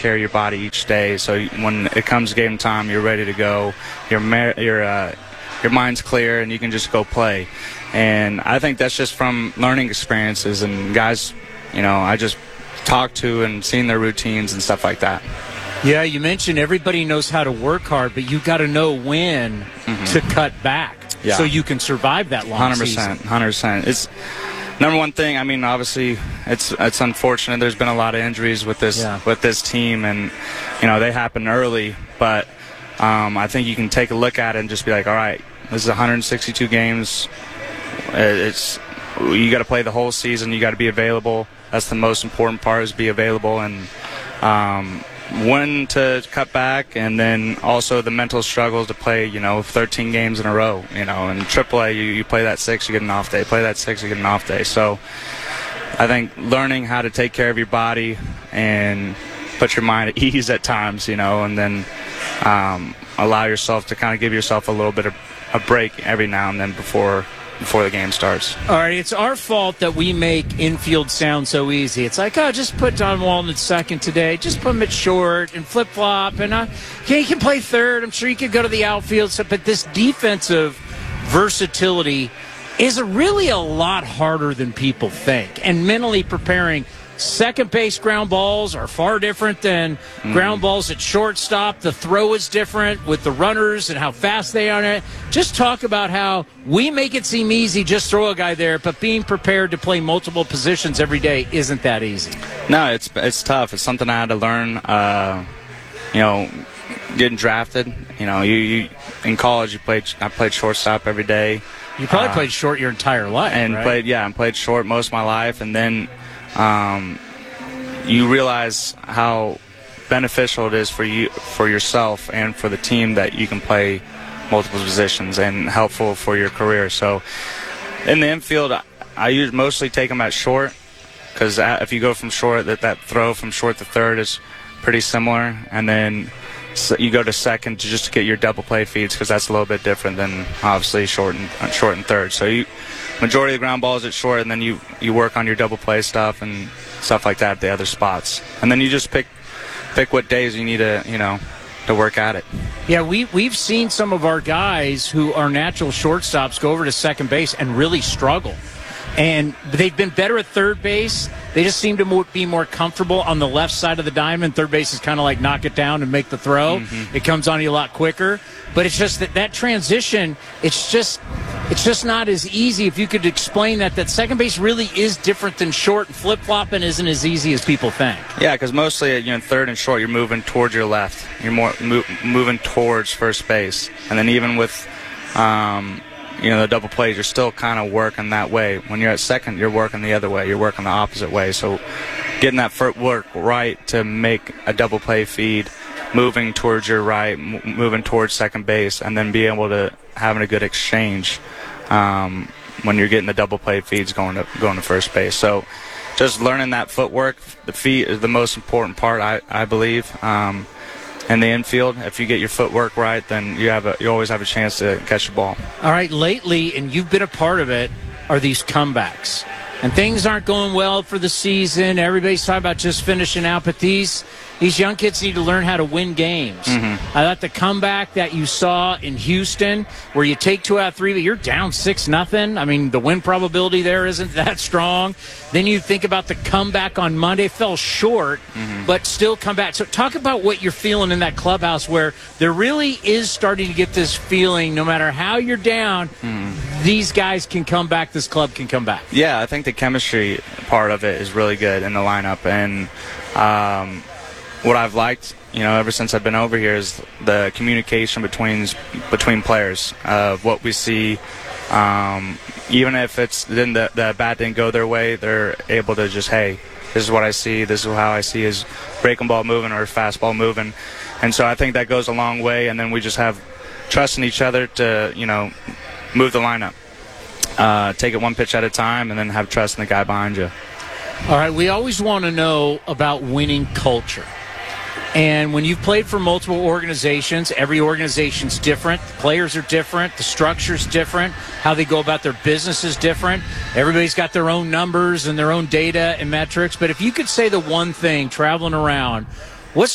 care of your body each day. So when it comes game time, you're ready to go. Your mind's clear, and you can just go play. And I think that's just from learning experiences and guys, I just talk to and seeing their routines and stuff like that. Yeah, you mentioned everybody knows how to work hard, but you got to know when to cut back so you can survive that long season. 100%. It's number one thing. I mean, obviously, it's unfortunate. There's been a lot of injuries with this team, and they happen early. But I think you can take a look at it and just be like, all right, this is 162 games. You got to play the whole season. You got to be available. That's the most important part, is be available, and when to cut back, and then also the mental struggles to play 13 games in a row. In AAA, you play that 6, you get an off day. Play that 6, you get an off day. So I think learning how to take care of your body and put your mind at ease at times, and then allow yourself to kind of give yourself a little bit of a break every now and then before the game starts. All right, it's our fault that we make infield sound so easy. It's like, just put Don Walton at second today. Just put him at short and flip-flop. And he can play third. I'm sure he could go to the outfield. But this defensive versatility is really a lot harder than people think. And mentally preparing second base ground balls are far different than ground balls at shortstop. The throw is different with the runners and how fast they are. Just talk about how we make it seem easy, just throw a guy there, but being prepared to play multiple positions every day isn't that easy. No, it's tough. It's something I had to learn. Getting drafted. You in college, I played shortstop every day. You probably played short your entire life, and right? played short most of my life, and then you realize how beneficial it is for yourself and for the team that you can play multiple positions, and helpful for your career. So in the infield, I mostly take them at short, because if you go from short, that throw from short to third is pretty similar, and then you go to second just to get your double play feeds, because that's a little bit different than obviously short and third. So majority of the ground balls at short, and then you work on your double play stuff and stuff like that at the other spots, and then you just pick what days you need to work at it. Yeah, we've seen some of our guys who are natural shortstops go over to second base and really struggle. And they've been better at third base. They just seem to be more comfortable on the left side of the diamond. Third base is kind of like knock it down and make the throw. It comes on you a lot quicker. But it's just that transition, it's just not as easy. If you could explain that second base really is different than short, and flip-flopping isn't as easy as people think. Yeah, because mostly third and short, you're moving towards your left. You're more moving towards first base. And then even with the double plays, you're still kind of working that way. When you're at second, you're working the other way. You're working the opposite way. So getting that footwork right to make a double play feed, moving towards your right, moving towards second base, and then be able to having a good exchange when you're getting the double play feeds going to first base. So just learning that footwork, the feet is the most important part, I believe. In the infield, if you get your footwork right, then you always have a chance to catch the ball. All right, lately, and you've been a part of it, are these comebacks. And things aren't going well for the season. Everybody's talking about just finishing out, but these young kids need to learn how to win games. I thought the comeback that you saw in Houston, where you take 2 out of 3, but you're down 6-0. I mean, the win probability there isn't that strong. Then you think about the comeback on Monday, fell short, but still come back. So talk about what you're feeling in that clubhouse, where there really is starting to get this feeling, no matter how you're down, these guys can come back, this club can come back. Yeah, I think the chemistry part of it is really good in the lineup, and what I've liked, ever since I've been over here, is the communication between players of what we see. Even if the bat didn't go their way, they're able to just, hey, this is what I see. This is how I see his breaking ball moving or fastball moving, and so I think that goes a long way. And then we just have trust in each other to move the lineup, take it one pitch at a time, and then have trust in the guy behind you. All right, we always want to know about winning culture. And when you've played for multiple organizations, every organization's different. The players are different. The structure's different. How they go about their business is different. Everybody's got their own numbers and their own data and metrics. But if you could say the one thing traveling around